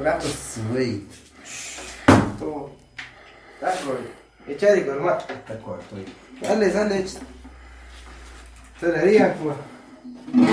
Rato sweet. Toma. Tacos. Echa de colmar. Está corto. Dale, dale. Se le diga, pues.